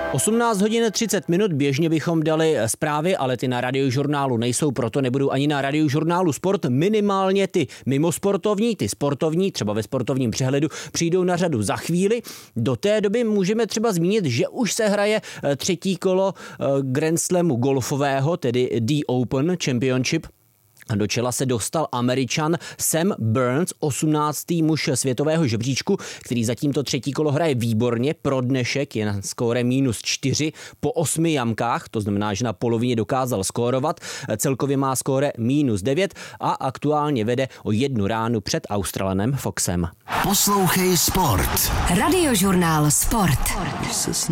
18 hodin 30 minut, běžně bychom dali zprávy, ale ty na Radiožurnálu nejsou, proto nebudou ani na Radiožurnálu Sport. Minimálně ty mimosportovní, ty sportovní, třeba ve sportovním přehledu, přijdou na řadu za chvíli. Do té doby můžeme třeba zmínit, že už se hraje třetí kolo Grand Slamu golfového, tedy The Open Championship. Do čela se dostal Američan Sam Burns, 18. muž světového žebříčku, který zatím to třetí kolo hraje výborně. Pro dnešek je na skóre -4 po 8 jamkách, to znamená, že na polovině dokázal skórovat. Celkově má skóre -9 a aktuálně vede o 1 ránu před Australanem Foxem. Poslouchej Sport. Radiožurnál Sport.